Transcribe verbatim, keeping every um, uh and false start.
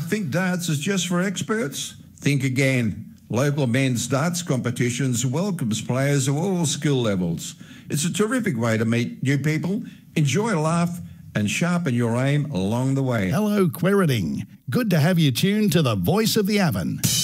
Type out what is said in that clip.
think darts is just for experts? Think again. Local men's darts competitions welcomes players of all skill levels. It's a terrific way to meet new people, enjoy a laugh, and sharpen your aim along the way. Hello, Queriting. Good to have you tuned to the Voice of the Avon.